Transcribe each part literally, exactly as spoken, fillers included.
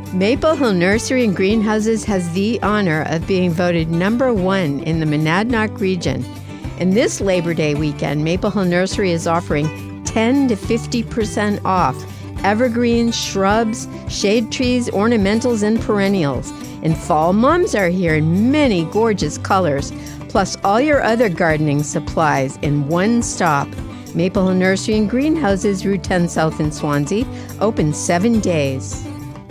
Maple Hill Nursery and Greenhouses has the honor of being voted number one in the Monadnock region. And this Labor Day weekend, Maple Hill Nursery is offering ten to fifty percent off evergreens, shrubs, shade trees, ornamentals, and perennials. And fall mums are here in many gorgeous colors, plus all your other gardening supplies in one stop. Maple Hill Nursery and Greenhouses, Route ten South in Swansea, open seven days.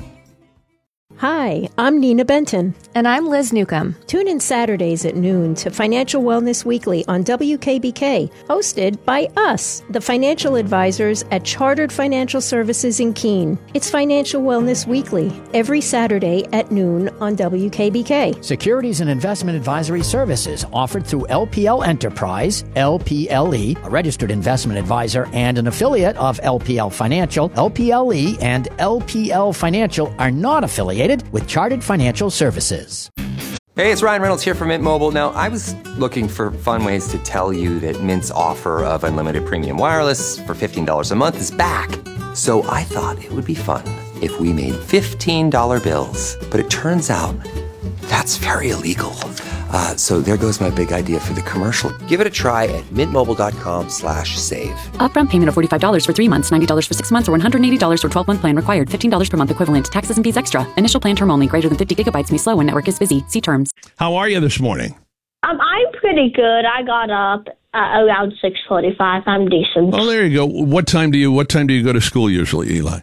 Hi, I'm Nina Benton. And I'm Liz Newcomb. Tune in Saturdays at noon to Financial Wellness Weekly on W K B K, hosted by us, the financial advisors at Chartered Financial Services in Keene. It's Financial Wellness Weekly, every Saturday at noon on W K B K. Securities and investment advisory services offered through L P L Enterprise, L P L E, a registered investment advisor and an affiliate of L P L Financial. L P L E and L P L Financial are not affiliated with Chartered Financial Services. Hey, it's Ryan Reynolds here from Mint Mobile. Now, I was looking for fun ways to tell you that Mint's offer of unlimited premium wireless for fifteen dollars a month is back. So I thought it would be fun if we made fifteen dollar bills. But it turns out that's very illegal. Uh, so there goes my big idea for the commercial. Give it a try at mintmobile.com slash save. Upfront payment of forty-five dollars for three months, ninety dollars for six months, or one hundred eighty dollars for twelve-month plan required. fifteen dollars per month equivalent. Taxes and fees extra. Initial plan term only. Greater than fifty gigabytes may slow when network is busy. See terms. How are you this morning? Um, I'm pretty good. I got up uh, around six forty-five. I'm decent. Oh, there you go. What time do you What time do you go to school usually, Eli?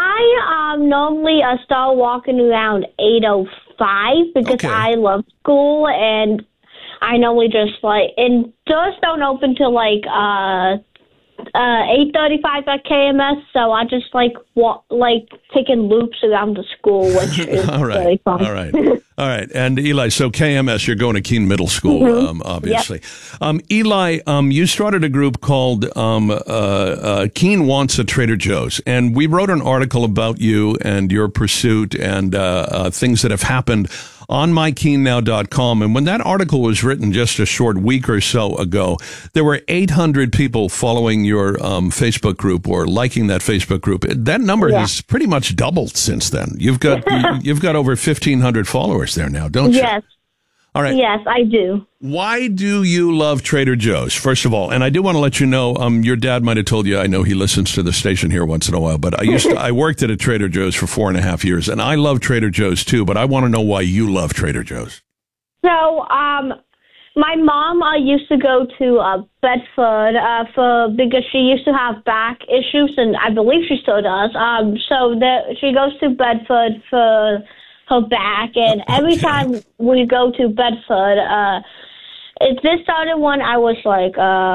I um normally uh, start walking around eight oh five because Okay. I love school, and I normally just like, and doors don't open till like uh uh eight thirty-five at K M S, so I just like walk, like taking loops around the school, which is All right. really fun. All right. All right. And Eli, so K M S, you're going to Keene Middle School, Mhm. um, obviously. Um, Eli, um, you started a group called um, uh, uh, Keene Wants a Trader Joe's, and we wrote an article about you and your pursuit and uh, uh, things that have happened on my keene now dot com. And when that article was written just a short week or so ago, there were eight hundred people following your um, Facebook group or liking that Facebook group. That number Yeah. has pretty much doubled since then. You've got you- you've got over fifteen hundred followers there now, don't you? Yes. All right. Yes, I do. Why do you love Trader Joe's, first of all? And I do want to let you know, um, your dad might have told you, I know he listens to the station here once in a while, but I used to, I worked at a Trader Joe's for four and a half years, and I love Trader Joe's too, but I want to know why you love Trader Joe's. So, um, my mom uh, used to go to uh, Bedford uh, for because she used to have back issues, and I believe she still does. Um, so that she goes to Bedford for her back, and every Okay. time we go to Bedford, uh, it this started when I was like,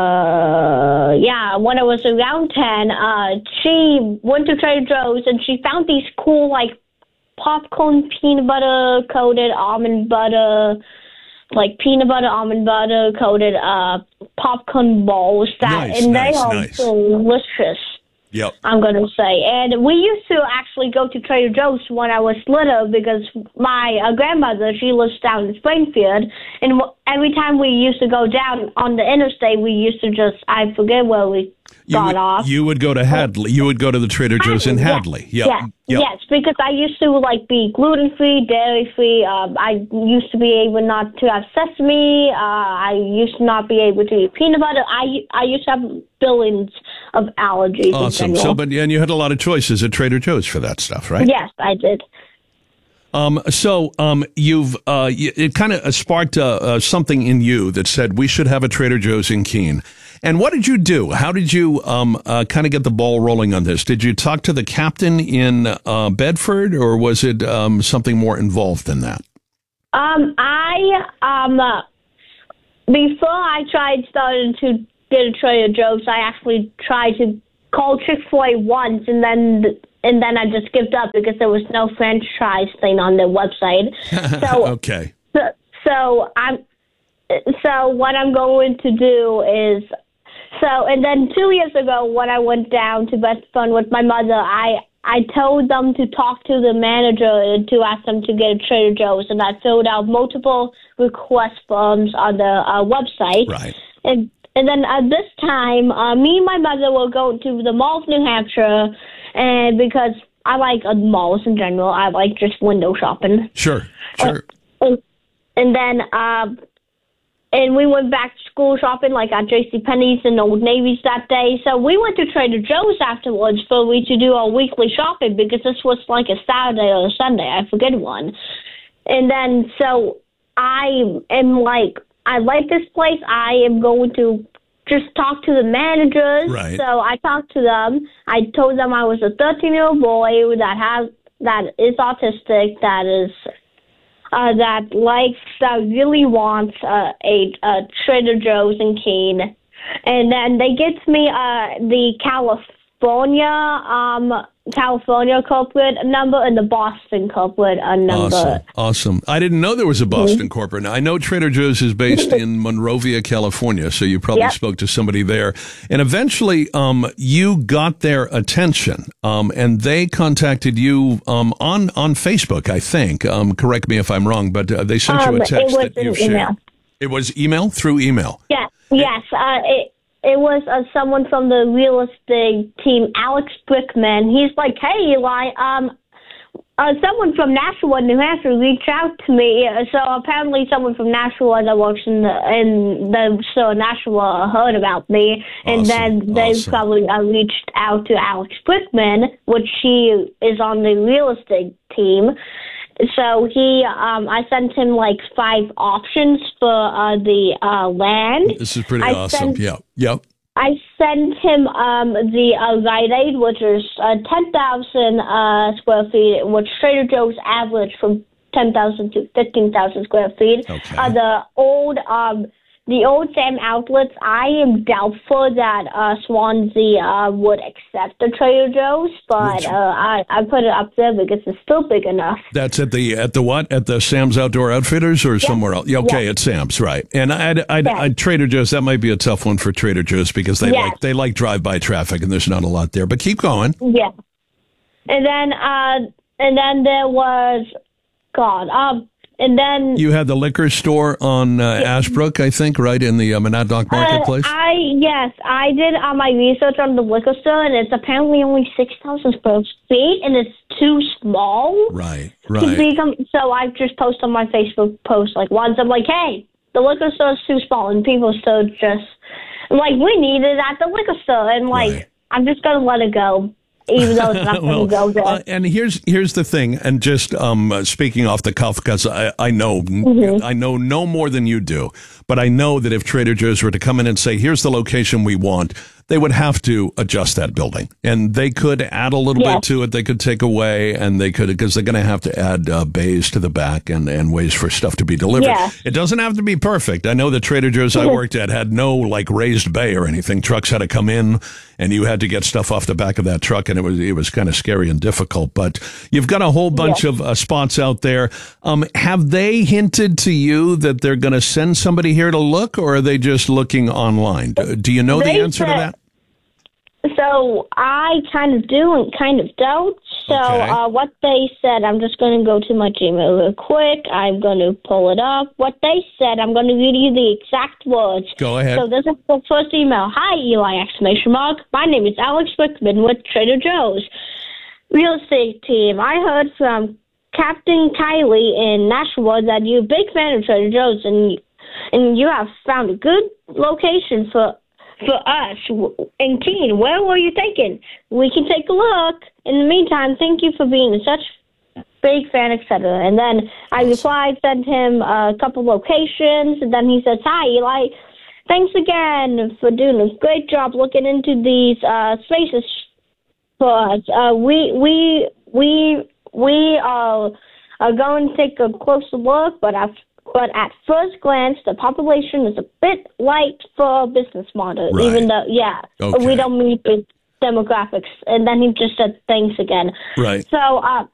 uh, yeah, when I was around ten. Uh, she went to Trader Joe's and she found these cool like popcorn peanut butter coated almond butter. Like peanut butter, almond butter coated uh, popcorn balls that, Nice, and nice, they are nice. delicious. Yep. I'm gonna say, and we used to actually go to Trader Joe's when I was little because my uh, grandmother, she lives down in Springfield, and w- every time we used to go down on the interstate, we used to just I forget where we You got would, off. you would go to Hadley. You would go to the Trader Joe's in Hadley, Hadley. yes. Yep. Yes. Yep. Yes, because I used to like be gluten free, dairy free. Um, I used to be able not to have sesame. Uh, I used to not be able to eat peanut butter. I I used to have billions of allergies. Awesome. In So, general. but and you had a lot of choices at Trader Joe's for that stuff, right? Yes, I did. Um, so um, you've uh, y- it kind of sparked uh, uh, something in you that said we should have a Trader Joe's in Keene. And what did you do? How did you um, uh, kind of get the ball rolling on this? Did you talk to the captain in uh, Bedford, or was it um, something more involved than that? Um, I um uh, before I tried starting to get a Trader Joe's, I actually tried to call Chick-fil-A once, and then and then I just gave up because there was no franchise thing on their website. So Okay. so, so I'm so what I'm going to do is so and then two years ago when I went down to Bedford with my mother, I I told them to talk to the manager and to ask them to get a Trader Joe's, and I filled out multiple request forms on the uh, website. Right. And and then at this time, uh, me and my mother will go to the Mall of New Hampshire, and because I like uh, malls in general. I like just window shopping. Sure, sure. Uh, and, and then, uh, and we went back to school shopping, like at JCPenney's and Old Navy's that day. So we went to Trader Joe's afterwards for we to do our weekly shopping because this was like a Saturday or a Sunday. I forget one. And then, so I am like, I like this place. I am going to just talk to the managers. Right. So I talked to them. I told them I was a thirteen-year-old boy that has that is autistic, that is uh, that likes that really wants uh, a, a Trader Joe's in Keene, and then they get me uh, the California um, California corporate number and the Boston corporate uh, number. Awesome. Awesome. I didn't know there was a Boston mm-hmm. corporate. Now, I know Trader Joe's is based in Monrovia, California, so you probably yep. spoke to somebody there. And eventually, um, you got their attention, um, and they contacted you um, on, on Facebook, I think. Um, correct me if I'm wrong, but uh, they sent um, you a text that you've shared. Email. It was email? Through email? Yeah. Yes. Uh, it, It was uh, someone from the real estate team, Alex Brickman. He's like, hey, Eli, um, uh, someone from Nashua, New Hampshire, reached out to me. So apparently someone from Nashua that works in the, in the so Nashua heard about me. And Awesome. then they Awesome. probably uh, reached out to Alex Brickman, which she is on the real estate team. So he, um, I sent him like five options for uh, the uh, land. This is pretty I awesome. Sent, yeah. Yep. I sent him um, the uh, Rite Aid, which is uh, ten thousand uh, square feet, which Trader Joe's average from ten thousand to fifteen thousand square feet. Okay. Uh, the old, um, the old Sam outlets, I am doubtful that uh, Swansea uh, would accept the Trader Joe's, but uh, I, I put it up there because it's still big enough. That's at the at the what? At the Sam's Outdoor Outfitters or yeah. somewhere else? Yeah, okay, yeah. At Sam's, right? And I'd, I'd, yeah. I'd Trader Joe's. That might be a tough one for Trader Joe's because they yeah. like they like drive-by traffic and there's not a lot there. But keep going. Yeah, and then uh, and then there was God. Um, And then you had the liquor store on uh, Ashbrook, I think, right in the uh, Monadnock Marketplace. Uh, I yes, I did uh, my research on the liquor store, and it's apparently only six thousand square feet, and it's too small. Right, to right. become, so I just post on my Facebook post like once. I'm like, hey, the liquor store is too small, and people still just like we need it at the liquor store, and like right. I'm just gonna let it go. Even though it's not well, going to go there. Uh, and here's here's the thing, and just um, uh, speaking off the cuff, because I, I know mm-hmm. I know no more than you do, but I know that if Trader Joe's were to come in and say, here's the location we want, they would have to adjust that building. And they could add a little yes. bit to it. They could take away, and they could, because they're going to have to add uh, bays to the back and, and ways for stuff to be delivered. Yeah. It doesn't have to be perfect. I know the Trader Joe's I worked at had no like raised bay or anything. Trucks had to come in, and you had to get stuff off the back of that truck, and it was it was kind of scary and difficult. But you've got a whole bunch yes. of uh, spots out there. Um, have they hinted to you that they're going to send somebody here to look, or are they just looking online? Do, do you know they the answer said, to that? So I kind of do and kind of don't. So okay. uh, what they said, I'm just going to go to my Gmail real quick. I'm going to pull it up. What they said, I'm going to read you the exact words. Go ahead. So this is the first email. Hi, Eli, exclamation mark. My name is Alex Wickman with Trader Joe's real estate team. I heard from Captain Kylie in Nashua that you're a big fan of Trader Joe's, and and you have found a good location for For us in Keene. Where were you thinking? We can take a look. In the meantime, thank you for being such a big fan, et cetera. And then I replied, sent him a couple locations, and then he says, hi, Eli. Thanks again for doing a great job looking into these uh, spaces for us. Uh, we we we we are, are going to take a closer look, but I've But at first glance, the population is a bit light for a business model, right. even though, yeah, okay. we don't meet the demographics. And then he just said thanks again. Right. So uh,